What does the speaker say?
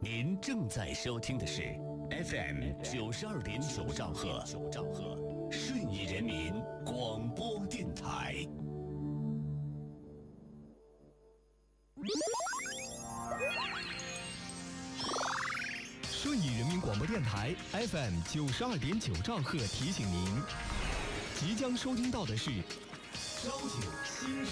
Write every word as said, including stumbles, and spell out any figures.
您正在收听的是 F M 九十二点九兆赫，顺义人民广播电台。 顺义人民广播电台 F M 九十二点九兆赫提醒您，即将收听到的是《朝九新时